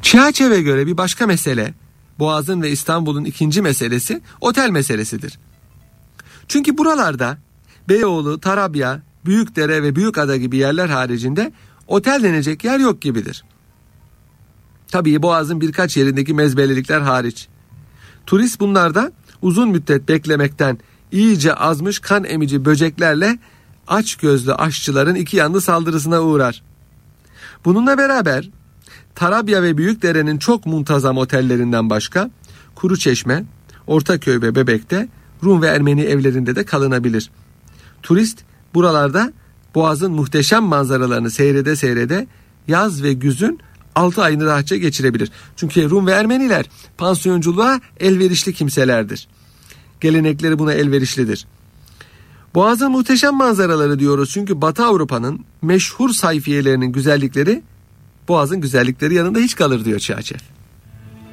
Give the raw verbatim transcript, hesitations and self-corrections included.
Çiğaçev'e göre bir başka mesele, Boğaz'ın ve İstanbul'un ikinci meselesi otel meselesidir. Çünkü buralarda Beyoğlu, Tarabya, Büyükdere ve Büyükada gibi yerler haricinde otel denecek yer yok gibidir. Tabii Boğaz'ın birkaç yerindeki mezbelelikler hariç. Turist bunlarda uzun müddet beklemekten iyice azmış kan emici böceklerle aç gözlü aşçıların iki yanlı saldırısına uğrar. Bununla beraber Tarabya ve Büyükdere'nin çok muntazam otellerinden başka Kuruçeşme, Ortaköy ve Bebek'te Rum ve Ermeni evlerinde de kalınabilir. Turist buralarda Boğaz'ın muhteşem manzaralarını seyrede seyrede yaz ve güzün altı ayını rahatça geçirebilir. Çünkü Rum ve Ermeniler pansiyonculuğa elverişli kimselerdir. Gelenekleri buna elverişlidir. Boğaz'ın muhteşem manzaraları diyoruz çünkü Batı Avrupa'nın meşhur sayfiyelerinin güzellikleri Boğaz'ın güzellikleri yanında hiç kalır diyor Çiğaçev.